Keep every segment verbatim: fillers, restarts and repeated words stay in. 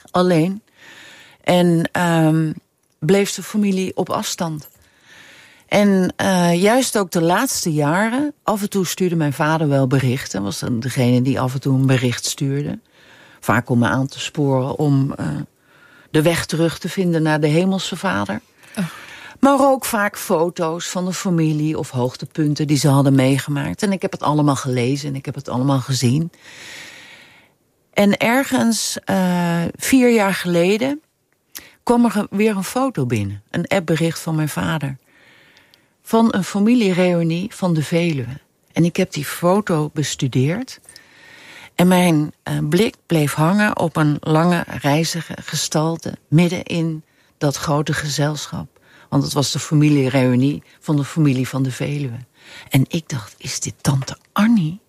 alleen. En um, bleef de familie op afstand. En uh, juist ook de laatste jaren, af en toe stuurde mijn vader wel berichten. Was dan degene die af en toe een bericht stuurde. Vaak om me aan te sporen om uh, de weg terug te vinden naar de hemelse vader. Oh. Maar ook vaak foto's van de familie of hoogtepunten die ze hadden meegemaakt. En ik heb het allemaal gelezen en ik heb het allemaal gezien. En ergens uh, vier jaar geleden kwam er weer een foto binnen. Een appbericht van mijn vader. Van een familiereunie van de Veluwe. En ik heb die foto bestudeerd. En mijn uh, blik bleef hangen op een lange, rijzige gestalte midden in dat grote gezelschap. Want het was de familiereunie van de familie van de Veluwe. En ik dacht, is dit tante Annie?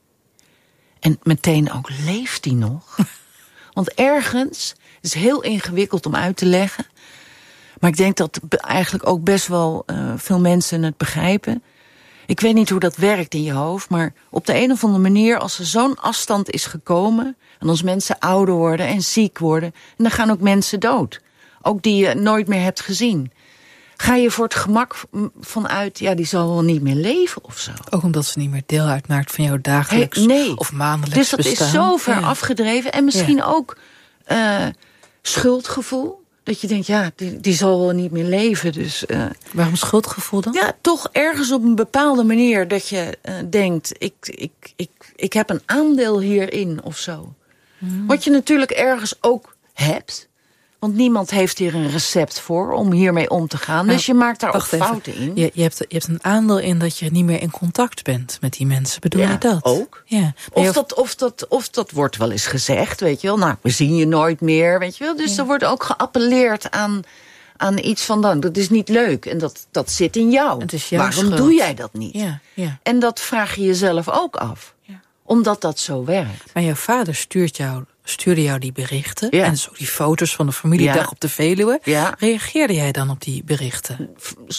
En meteen ook, leeft die nog? Want ergens, het is heel ingewikkeld om uit te leggen. Maar ik denk dat eigenlijk ook best wel uh, veel mensen het begrijpen. Ik weet niet hoe dat werkt in je hoofd, maar op de een of andere manier, als er zo'n afstand is gekomen, en als mensen ouder worden en ziek worden, en dan gaan ook mensen dood. Ook die je nooit meer hebt gezien. Ga je voor het gemak vanuit, ja, die zal wel niet meer leven of zo. Ook omdat ze niet meer deel uitmaakt van jouw dagelijks hey, nee. of maandelijks bestaan. Dus dat bestaan. is zo ver ja. afgedreven. En misschien ja. ook uh, schuldgevoel. Dat je denkt, ja, die, die zal wel niet meer leven. Dus, uh, waarom schuldgevoel dan? Ja, toch ergens op een bepaalde manier dat je uh, denkt, ik, ik, ik, ik heb een aandeel hierin of zo. Hmm. Wat je natuurlijk ergens ook hebt. Want niemand heeft hier een recept voor om hiermee om te gaan. Nou, dus je maakt daar ook fouten even. in. Je, je, hebt, je hebt een aandeel in dat je niet meer in contact bent met die mensen. Bedoel ja, je dat? Ook. Ja. Of, je... dat, of, dat, of dat wordt wel eens gezegd, weet je wel. Nou, we zien je nooit meer, weet je wel. Dus ja. er wordt ook geappelleerd aan, aan iets van, dan, dat is niet leuk. En dat, dat zit in jou. Het is Waarom schuld. doe jij dat niet? Ja, ja. En dat vraag je jezelf ook af. Ja. Omdat dat zo werkt. Maar jouw vader stuurt jou... stuurde jou die berichten ja. en zo die foto's van de familiedag ja. op de Veluwe. Ja. Reageerde jij dan op die berichten?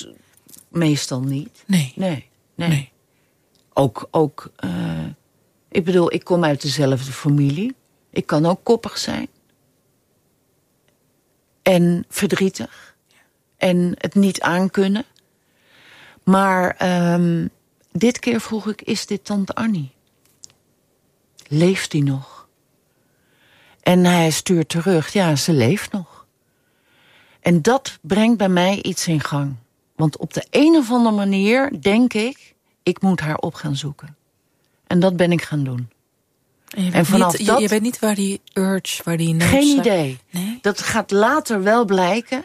Meestal niet. Nee. Nee. nee. nee. Ook, ook uh, ik bedoel, ik kom uit dezelfde familie. Ik kan ook koppig zijn. En verdrietig. Ja. En het niet aankunnen. Maar um, dit keer vroeg ik, is dit tante Annie? Leeft die nog? En hij stuurt terug, ja, ze leeft nog. En dat brengt bij mij iets in gang. Want op de een of andere manier denk ik, ik moet haar op gaan zoeken. En dat ben ik gaan doen. En, je weet, en vanaf niet, dat, je, je weet niet waar die urge, waar die nood geen zijn. idee. Nee? Dat gaat later wel blijken.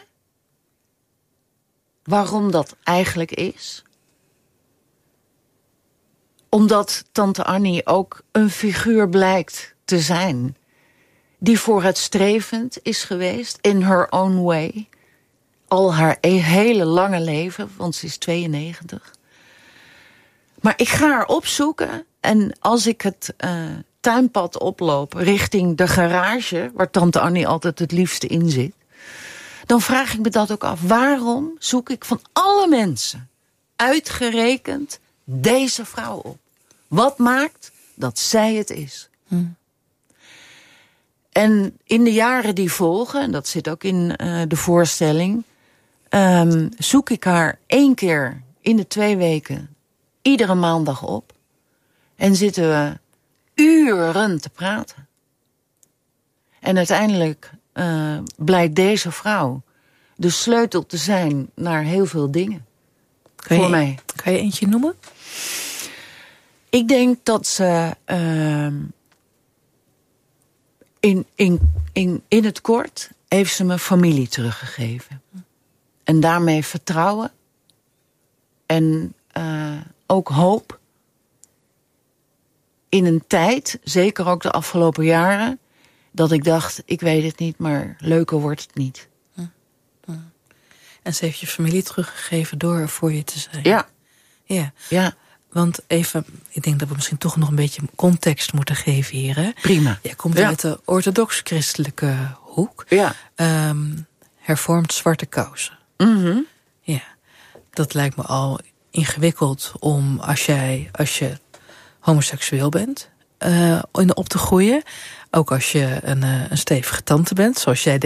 Waarom dat eigenlijk is. Omdat tante Annie ook een figuur blijkt te zijn die vooruitstrevend is geweest, in her own way. Al haar hele lange leven, want ze is tweeënnegentig. Maar ik ga haar opzoeken en als ik het uh, tuinpad oploop richting de garage, waar tante Annie altijd het liefste in zit, dan vraag ik me dat ook af. Waarom zoek ik van alle mensen uitgerekend deze vrouw op? Wat maakt dat zij het is? Hm. En in de jaren die volgen, en dat zit ook in uh, de voorstelling, um, zoek ik haar één keer in de twee weken, iedere maandag op. En zitten we uren te praten. En uiteindelijk uh, blijkt deze vrouw de sleutel te zijn naar heel veel dingen. Kan voor je, mij. Kan je eentje noemen? Ik denk dat ze Uh, In, in, in, in het kort heeft ze me familie teruggegeven. En daarmee vertrouwen. En uh, ook hoop. In een tijd, zeker ook de afgelopen jaren, dat ik dacht, ik weet het niet, maar leuker wordt het niet. En ze heeft je familie teruggegeven door er voor je te zijn. Ja. Ja. Ja. Want even, ik denk dat we misschien toch nog een beetje context moeten geven hier. Hè? Prima. Jij komt ja. uit de orthodox-christelijke hoek. Ja. Um, hervormd zwarte kousen. Mm-hmm. Ja. Dat lijkt me al ingewikkeld om als jij, als je homoseksueel bent, uh, in op te groeien. Ook als je een, uh, een stevige tante bent, zoals jij